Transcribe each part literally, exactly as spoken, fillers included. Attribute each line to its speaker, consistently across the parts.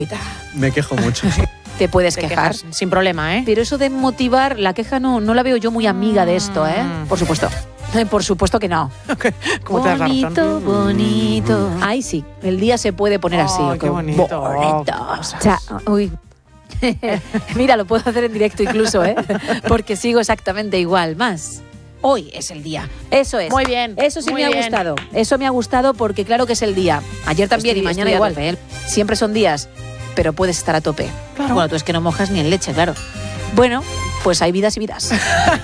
Speaker 1: Me quejo mucho.
Speaker 2: Te puedes
Speaker 3: Te
Speaker 2: quejar.
Speaker 3: quejas sin problema, ¿eh?
Speaker 2: Pero eso de motivar, la queja no, no la veo yo muy amiga de esto, ¿eh? Por supuesto. Eh, Por supuesto que no.
Speaker 3: ¿Cómo te das la razón?
Speaker 2: Bonito, bonito. Ay, sí, el día se puede poner así.
Speaker 3: Ay, qué bonito.
Speaker 2: Bonito. O sea, uy. Mira, lo puedo hacer en directo incluso, ¿eh? Porque sigo exactamente igual. Más. Hoy es el día. Eso es.
Speaker 3: Muy bien.
Speaker 2: Eso sí
Speaker 3: muy
Speaker 2: me ha
Speaker 3: bien.
Speaker 2: gustado. Eso me ha gustado porque claro que es el día. Ayer también
Speaker 3: Estoy-
Speaker 2: y mañana
Speaker 3: estoy a
Speaker 2: igual.
Speaker 3: tope, ¿eh?
Speaker 2: Siempre son días, pero puedes estar a tope.
Speaker 3: Claro.
Speaker 2: Bueno, tú es que no mojas ni en leche, claro. Bueno, pues hay vidas y vidas.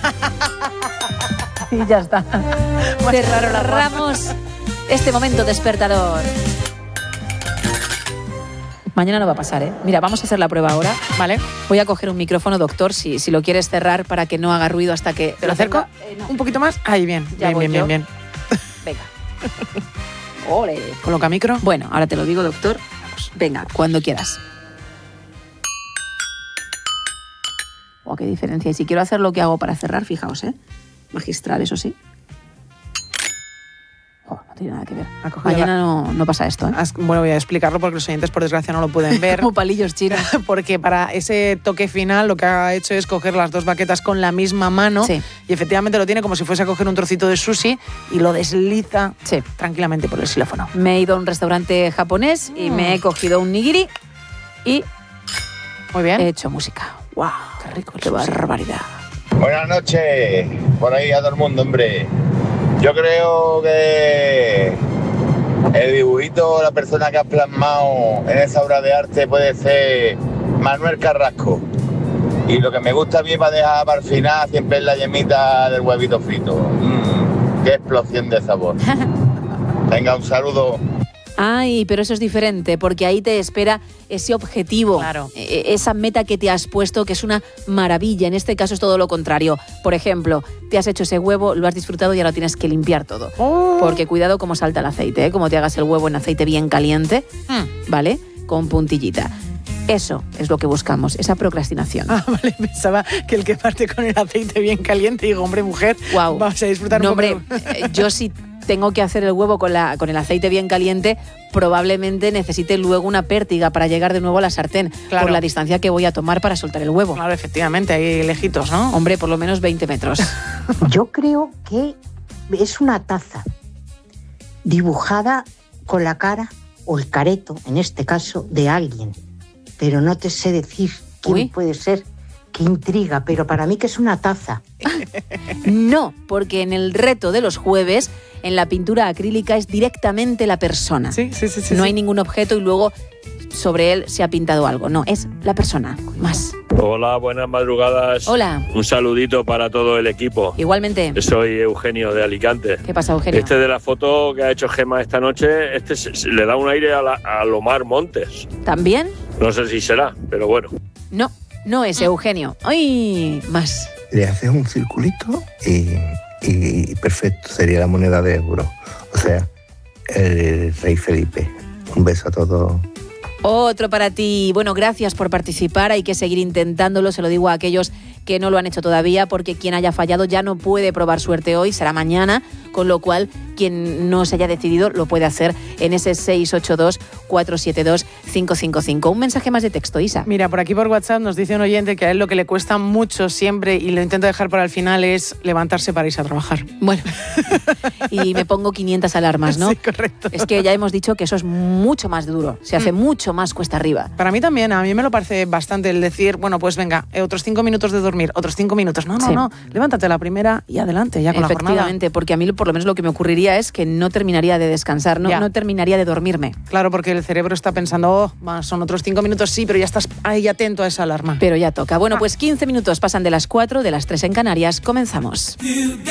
Speaker 2: Y ya está. Cerramos este momento despertador. Mañana no va a pasar, ¿eh? Mira, vamos a hacer la prueba ahora.
Speaker 3: Vale.
Speaker 2: Voy a coger un micrófono, doctor, si, si lo quieres cerrar para que no haga ruido hasta que...
Speaker 3: ¿Te lo acerco?
Speaker 2: Eh, no.
Speaker 3: Un poquito más. Ahí, bien.
Speaker 2: Ya
Speaker 3: bien,
Speaker 2: voy
Speaker 3: bien,
Speaker 2: yo.
Speaker 3: bien, bien.
Speaker 2: Venga. Ole.
Speaker 3: Coloca micro.
Speaker 2: Bueno, ahora te lo digo, doctor. Venga, cuando quieras. Oh, qué diferencia. Y si quiero hacer lo que hago para cerrar, fijaos, ¿eh? Magistral, eso sí. Oh, no tiene nada que ver.
Speaker 3: Ha cogido
Speaker 2: Mañana no, no pasa esto, ¿eh?
Speaker 3: Has- Bueno, voy a explicarlo porque los oyentes, por desgracia, no lo pueden ver.
Speaker 2: Como palillos chinos.
Speaker 3: Porque para ese toque final lo que ha hecho es coger las dos baquetas con la misma mano
Speaker 2: Sí.
Speaker 3: y efectivamente lo tiene como si fuese a coger un trocito de sushi y lo desliza
Speaker 2: Sí.
Speaker 3: tranquilamente por el xilófono.
Speaker 2: Me he ido a un restaurante japonés y
Speaker 3: Mm.
Speaker 2: me he cogido un nigiri y
Speaker 3: Muy bien.
Speaker 2: he hecho música. ¡Wow! ¡Qué rico! ¡Qué barbaridad!
Speaker 4: Buenas noches, por ahí a todo el mundo, hombre. Yo creo que el dibujito, la persona que ha plasmado en esa obra de arte puede ser Manuel Carrasco. Y lo que me gusta a mí para dejar para el final siempre es la yemita del huevito frito. Mmm, qué explosión de sabor. Venga, un saludo.
Speaker 2: Ay, pero eso es diferente, porque ahí te espera ese objetivo,
Speaker 3: Claro.
Speaker 2: eh, esa meta que te has puesto, que es una maravilla. En este caso es todo lo contrario. Por ejemplo, te has hecho ese huevo, lo has disfrutado y ahora tienes que limpiar todo.
Speaker 3: Oh.
Speaker 2: Porque cuidado cómo salta el aceite, ¿eh? Como te hagas el huevo en aceite bien caliente,
Speaker 3: Hmm.
Speaker 2: ¿vale? Con puntillita. Eso es lo que buscamos, esa procrastinación.
Speaker 3: Ah, vale, pensaba que el que parte con el aceite bien caliente, digo, hombre, mujer,
Speaker 2: Guau.
Speaker 3: vamos a disfrutar
Speaker 2: No,
Speaker 3: un poco.
Speaker 2: hombre, eh, yo sí tengo que hacer el huevo con, la, con el aceite bien caliente, probablemente necesite luego una pértiga para llegar de nuevo a la sartén,
Speaker 3: Claro.
Speaker 2: por la distancia que voy a tomar para soltar el huevo.
Speaker 3: Claro, efectivamente, hay lejitos, ¿no?
Speaker 2: Hombre, por lo menos veinte metros.
Speaker 5: Yo creo que es una taza dibujada con la cara o el careto, en este caso, de alguien. Pero no te sé decir quién
Speaker 2: Uy.
Speaker 5: puede ser. Qué intriga, pero para mí que es una taza.
Speaker 2: No, porque en el reto de los jueves, en la pintura acrílica es directamente la persona.
Speaker 3: Sí, sí, sí. sí
Speaker 2: no
Speaker 3: sí.
Speaker 2: hay ningún objeto y luego sobre él se ha pintado algo. No, es la persona. Más.
Speaker 6: Hola, buenas madrugadas.
Speaker 2: Hola.
Speaker 6: Un saludito para todo el equipo.
Speaker 2: Igualmente.
Speaker 6: Soy Eugenio de Alicante.
Speaker 2: ¿Qué pasa, Eugenio?
Speaker 6: Este de la foto que ha hecho Gemma esta noche, este se- se- le da un aire a, la, a Lomar Montes.
Speaker 2: ¿También?
Speaker 6: No sé si será, pero bueno.
Speaker 2: No, no es Eugenio. ¡Ay! Más.
Speaker 7: Le haces un circulito y, y perfecto, sería la moneda de euro. O sea, el rey Felipe. Un beso a todos.
Speaker 2: Otro para ti. Bueno, gracias por participar. Hay que seguir intentándolo. Se lo digo a aquellos que no lo han hecho todavía, porque quien haya fallado ya no puede probar suerte hoy, será mañana, con lo cual quien no se haya decidido lo puede hacer en ese seis ocho dos, cuatro siete dos, cinco cinco cinco. Un mensaje más de texto, Isa.
Speaker 3: Mira, por aquí por WhatsApp nos dice un oyente que a él lo que le cuesta mucho siempre, y lo intento dejar para el final, es levantarse para irse a trabajar.
Speaker 2: Bueno, y me pongo quinientas alarmas, ¿no?
Speaker 3: Sí, correcto.
Speaker 2: Es que ya hemos dicho que eso es mucho más duro, se hace mucho más cuesta arriba.
Speaker 3: Para mí también, a mí me lo parece bastante el decir, bueno, pues venga, eh, otros cinco minutos de dormir, otros cinco minutos. No, no,
Speaker 2: Sí.
Speaker 3: no, levántate a la primera y adelante, ya con la jornada.
Speaker 2: Efectivamente, porque a mí por lo menos lo que me ocurriría es que no terminaría de descansar, no,
Speaker 3: Ya.
Speaker 2: no terminaría de dormirme.
Speaker 3: Claro, porque el cerebro está pensando, oh, va, son otros cinco minutos, sí, pero ya estás ahí atento a esa alarma.
Speaker 2: Pero ya toca. Bueno, pues quince minutos pasan de las cuatro, de las tres en Canarias. Comenzamos.